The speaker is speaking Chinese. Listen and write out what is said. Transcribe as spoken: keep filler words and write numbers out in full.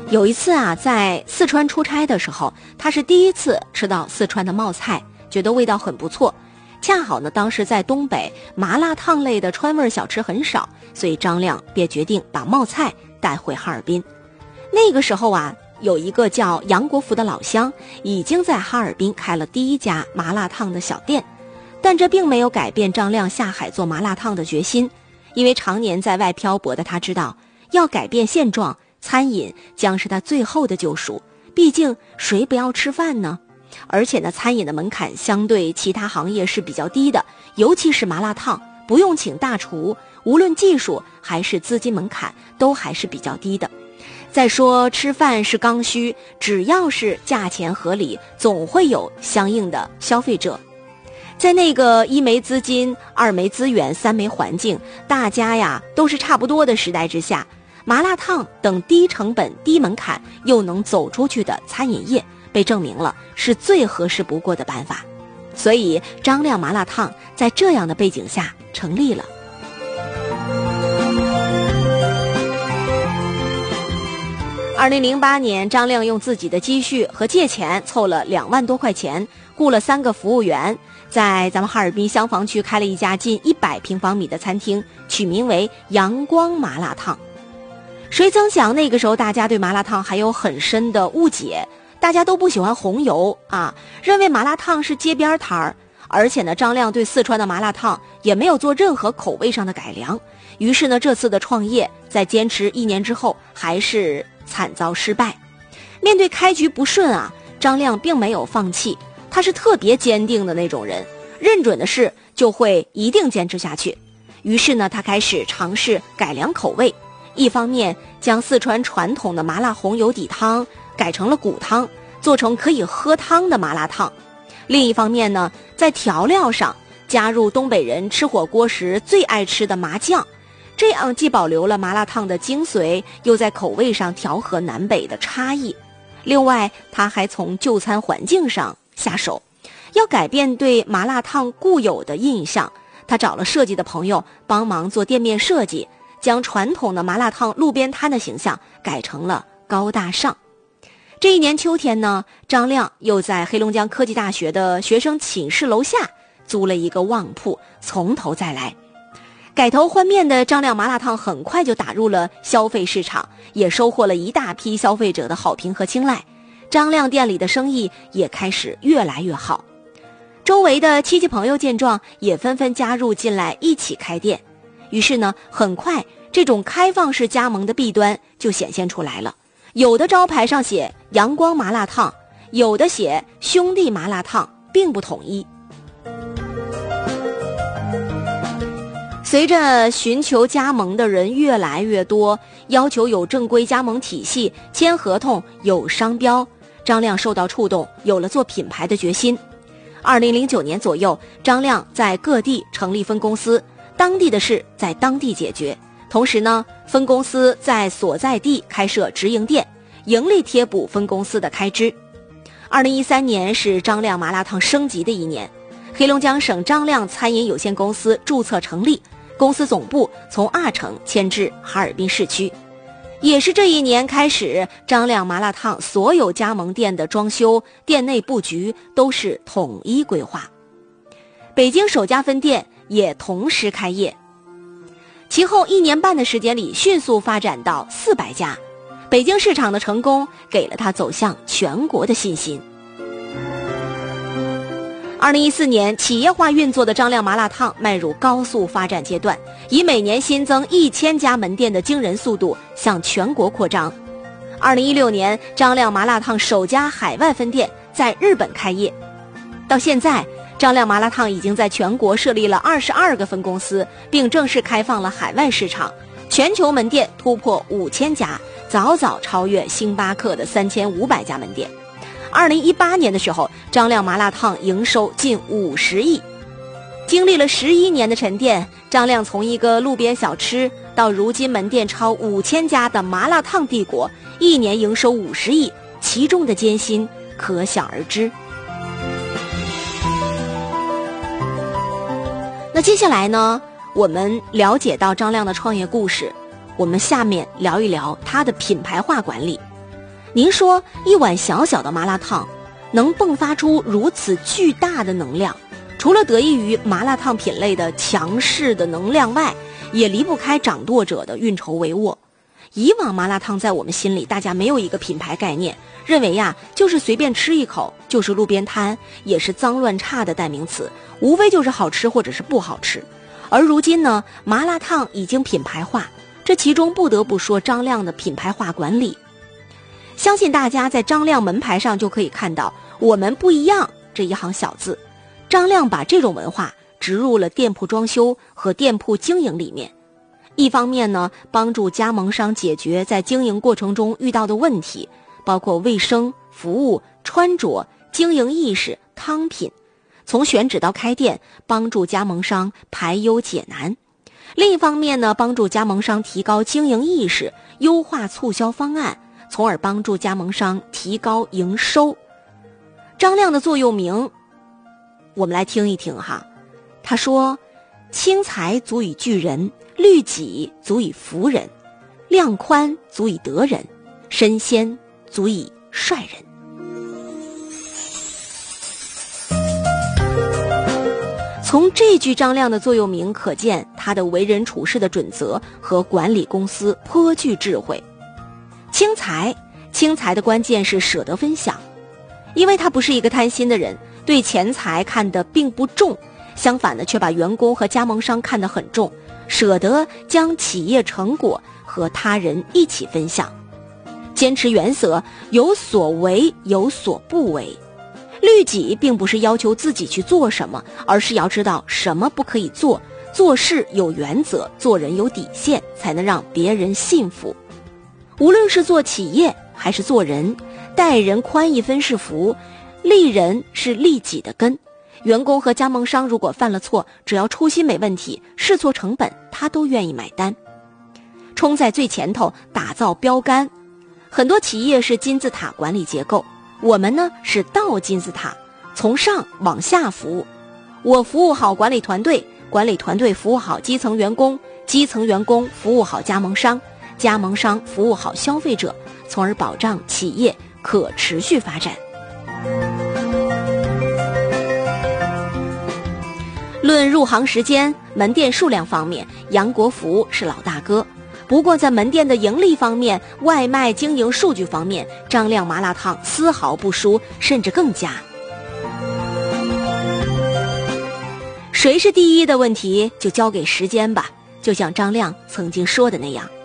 有一次啊，在四川出差的时候，他是第一次吃到四川的冒菜，觉得味道很不错。恰好呢，当时在东北麻辣烫类的川味小吃很少，所以张亮便决定把冒菜带回哈尔滨。那个时候啊，有一个叫杨国福的老乡已经在哈尔滨开了第一家麻辣烫的小店，但这并没有改变张亮下海做麻辣烫的决心。因为常年在外漂泊的他知道，要改变现状，餐饮将是他最后的救赎。毕竟谁不要吃饭呢？而且呢，餐饮的门槛相对其他行业是比较低的，尤其是麻辣烫，不用请大厨，无论技术还是资金门槛都还是比较低的。再说吃饭是刚需，只要是价钱合理，总会有相应的消费者。在那个一没资金、二没资源、三没环境，大家呀都是差不多的时代之下，麻辣烫等低成本、低门槛又能走出去的餐饮业，被证明了是最合适不过的办法。所以张亮麻辣烫在这样的背景下成立了。二零零八年，张亮用自己的积蓄和借钱凑了两万多块钱，雇了三个服务员，在咱们哈尔滨香坊区开了一家近一百平方米的餐厅，取名为阳光麻辣烫。谁曾想那个时候大家对麻辣烫还有很深的误解，大家都不喜欢红油啊，认为麻辣烫是街边摊儿。而且呢，张亮对四川的麻辣烫也没有做任何口味上的改良。于是呢，这次的创业在坚持一年之后还是惨遭失败。面对开局不顺啊，张亮并没有放弃，他是特别坚定的那种人，认准的事就会一定坚持下去。于是呢，他开始尝试改良口味，一方面将四川传统的麻辣红油底汤改成了骨汤，做成可以喝汤的麻辣烫。另一方面呢，在调料上加入东北人吃火锅时最爱吃的麻酱，这样既保留了麻辣烫的精髓，又在口味上调和南北的差异。另外，他还从就餐环境上下手，要改变对麻辣烫固有的印象。他找了设计的朋友帮忙做店面设计，将传统的麻辣烫路边摊的形象改成了高大上。这一年秋天呢，张亮又在黑龙江科技大学的学生寝室楼下租了一个旺铺，从头再来。改头换面的张亮麻辣烫很快就打入了消费市场，也收获了一大批消费者的好评和青睐。张亮店里的生意也开始越来越好，周围的亲戚朋友见状也纷纷加入进来一起开店。于是呢，很快这种开放式加盟的弊端就显现出来了。有的招牌上写阳光麻辣烫，有的写兄弟麻辣烫，并不统一。随着寻求加盟的人越来越多，要求有正规加盟体系，签合同，有商标，张亮受到触动，有了做品牌的决心。二零零九年左右，张亮在各地成立分公司，当地的事在当地解决。同时呢，分公司在所在地开设直营店，盈利贴补分公司的开支。二零一三年是张亮麻辣烫升级的一年，黑龙江省张亮餐饮有限公司注册成立，公司总部从阿城迁至哈尔滨市区。也是这一年开始，张亮麻辣烫所有加盟店的装修、店内布局都是统一规划。北京首家分店也同时开业。其后一年半的时间里，迅速发展到四百家。北京市场的成功给了他走向全国的信心。二零一四年，企业化运作的张亮麻辣烫迈入高速发展阶段，以每年新增一千家门店的惊人速度向全国扩张。二零一六年，张亮麻辣烫首家海外分店在日本开业。到现在，张亮麻辣烫已经在全国设立了二十二个分公司，并正式开放了海外市场，全球门店突破五千家，早早超越星巴克的三千五百家门店。二零一八年的时候，张亮麻辣烫营收近五十亿。经历了十一年的沉淀，张亮从一个路边小吃到如今门店超五千家的麻辣烫帝国，一年营收五十亿，其中的艰辛可想而知。那接下来呢，我们了解到张亮的创业故事，我们下面聊一聊他的品牌化管理。 您说一碗小小的麻辣烫能迸发出如此巨大的能量，除了得益于麻辣烫品类的强势的能量外，也离不开掌舵者的运筹帷幄。以往麻辣烫在我们心里，大家没有一个品牌概念，认为呀，就是随便吃一口，就是路边摊，也是脏乱差的代名词，无非就是好吃或者是不好吃。而如今呢，麻辣烫已经品牌化，这其中不得不说张亮的品牌化管理。相信大家在张亮门牌上就可以看到我们不一样这一行小字。张亮把这种文化植入了店铺装修和店铺经营里面，一方面呢，帮助加盟商解决在经营过程中遇到的问题，包括卫生、服务、穿着、经营意识、汤品，从选址到开店，帮助加盟商排忧解难。另一方面呢，帮助加盟商提高经营意识，优化促销方案，从而帮助加盟商提高营收。张亮的座右铭我们来听一听哈，他说：轻财足以聚人，律己足以服人，量宽足以得人，身先足以率人。从这句张亮的座右铭可见，他的为人处事的准则和管理公司颇具智慧。轻财，轻财的关键是舍得分享，因为他不是一个贪心的人，对钱财看得并不重，相反的却把员工和加盟商看得很重，舍得将企业成果和他人一起分享。坚持原则，有所为有所不为。律己并不是要求自己去做什么，而是要知道什么不可以做，做事有原则，做人有底线，才能让别人信服。无论是做企业还是做人，待人宽一分是福，利人是利己的根。员工和加盟商如果犯了错，只要初心没问题，试错成本他都愿意买单。冲在最前头，打造标杆。很多企业是金字塔管理结构，我们呢是倒金字塔，从上往下服务。我服务好管理团队，管理团队服务好基层员工，基层员工服务好加盟商，加盟商服务好消费者，从而保障企业可持续发展。论入行时间、门店数量方面，杨国福是老大哥。不过在门店的盈利方面、外卖经营数据方面，张亮麻辣烫丝毫不输，甚至更佳。谁是第一的问题就交给时间吧，就像张亮曾经说的那样。